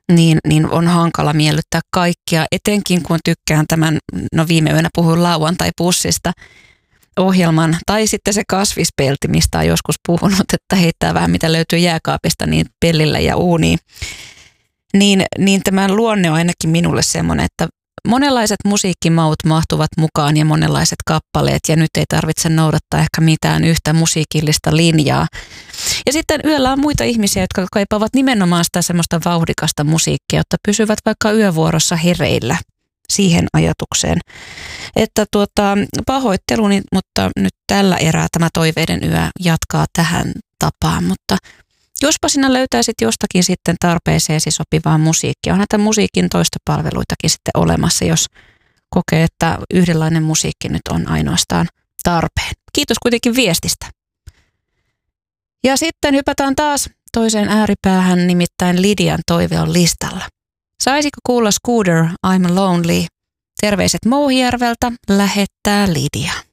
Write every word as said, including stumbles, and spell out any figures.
niin, niin on hankala miellyttää kaikkia, etenkin kun tykkään tämän, no viime yönä puhuin lauantai-pussista ohjelman, tai sitten se kasvispelti, mistä on joskus puhunut, että heittää vähän mitä löytyy jääkaapista niin pellille ja uuniin. Niin, niin tämän luonne on ainakin minulle semmoinen, että monenlaiset musiikkimaut mahtuvat mukaan ja monenlaiset kappaleet ja nyt ei tarvitse noudattaa ehkä mitään yhtä musiikillista linjaa. Ja sitten yöllä on muita ihmisiä, jotka kaipaavat nimenomaan sitä semmoista vauhdikasta musiikkia, jotta pysyvät vaikka yövuorossa hereillä siihen ajatukseen. Että tuota, pahoitteluni, mutta nyt tällä erää tämä toiveiden yö jatkaa tähän tapaan, mutta jospa sinä löytäisit jostakin sitten tarpeeseesi sopivaa musiikkia. On näitä musiikin toista palveluitakin sitten olemassa, jos kokee, että yhdenlainen musiikki nyt on ainoastaan tarpeen. Kiitos kuitenkin viestistä. Ja sitten hypätään taas toiseen ääripäähän, nimittäin Lidian toive on listalla. Saisiko kuulla Scooter, I'm Lonely? Terveiset Mouhijärveltä lähettää Lidia.